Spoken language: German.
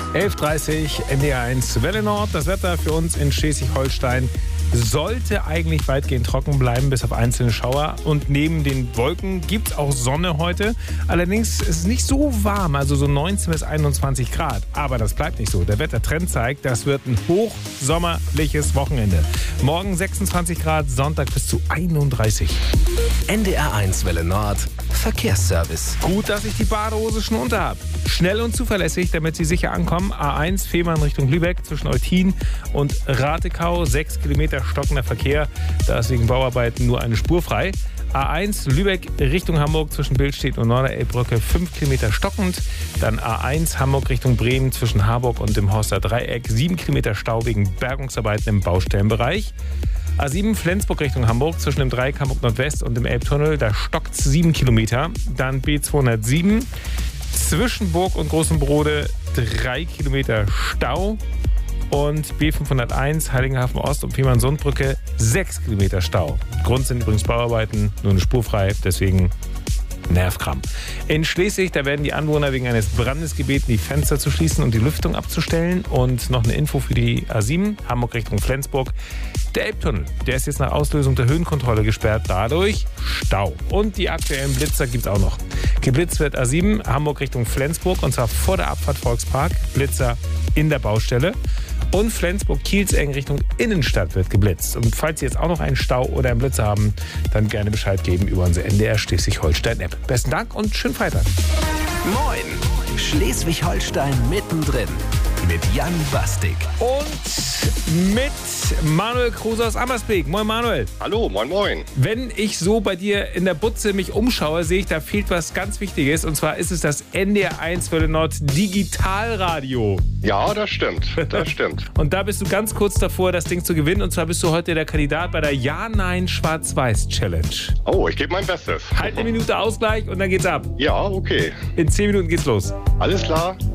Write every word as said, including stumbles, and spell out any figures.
elf Uhr dreißig, N D R eins Welle Nord. Das Wetter für uns in Schleswig-Holstein sollte eigentlich weitgehend trocken bleiben, bis auf einzelne Schauer. Und neben den Wolken gibt es auch Sonne heute. Allerdings ist es nicht so warm, also so neunzehn bis einundzwanzig Grad. Aber das bleibt nicht so. Der Wettertrend zeigt, das wird ein hochsommerliches Wochenende. Morgen sechsundzwanzig Grad, Sonntag bis zu einunddreißig. N D R eins Welle Nord, Verkehrsservice. Gut, dass ich die Badehose schon unter habe. Schnell und zuverlässig, damit Sie sicher ankommen. A eins, Fehmarn Richtung Lübeck zwischen Eutin und Ratekau. Sechs Kilometer stockender Verkehr. Da ist wegen Bauarbeiten nur eine Spur frei. A eins, Lübeck Richtung Hamburg zwischen Billstedt und Norderelbbrücke. Fünf Kilometer stockend. Dann A eins, Hamburg Richtung Bremen zwischen Harburg und dem Horster Dreieck. Sieben Kilometer Stau wegen Bergungsarbeiten im Baustellenbereich. A sieben, Flensburg Richtung Hamburg zwischen dem Dreieck Hamburg Nordwest und dem Elbtunnel. Da stockt es sieben Kilometer. Dann B zweihundertsieben. Zwischen Burg und Großem Brode drei Kilometer Stau. Und B fünfhunderteins, Heiligenhafen Ost und Fehmarn-Sundbrücke sechs Kilometer Stau. Grund sind übrigens Bauarbeiten, nur eine Spur frei, deswegen Nervkram. In Schleswig, da werden die Anwohner wegen eines Brandes gebeten, die Fenster zu schließen und die Lüftung abzustellen. Und noch eine Info für die A sieben, Hamburg Richtung Flensburg. Der Elbtunnel, der ist jetzt nach Auslösung der Höhenkontrolle gesperrt, dadurch Stau. Und die aktuellen Blitzer gibt es auch noch. Geblitzt wird A sieben, Hamburg Richtung Flensburg, und zwar vor der Abfahrt Volkspark. Blitzer in der Baustelle. Und Flensburg-Kielzeng Richtung Innenstadt wird geblitzt. Und falls Sie jetzt auch noch einen Stau oder einen Blitzer haben, dann gerne Bescheid geben über unsere N D R Schleswig-Holstein-App. Besten Dank und schönen Freitag. Moin, Schleswig-Holstein mittendrin mit Jan Bastik. Und mit Manuel Kruse aus Ammersbeek. Moin Manuel. Hallo, moin moin. Wenn ich so bei dir in der Butze mich umschaue, sehe ich, da fehlt was ganz Wichtiges. Und zwar ist es das N D R eins Welle Nord Digitalradio. Ja, das stimmt, das stimmt. Und da bist du ganz kurz davor, das Ding zu gewinnen. Und zwar bist du heute der Kandidat bei der Ja-Nein-Schwarz-Weiß-Challenge. Oh, ich gebe mein Bestes. Halt eine Minute Ausgleich und dann geht's ab. Ja, okay. In zehn Minuten geht's los. Alles klar.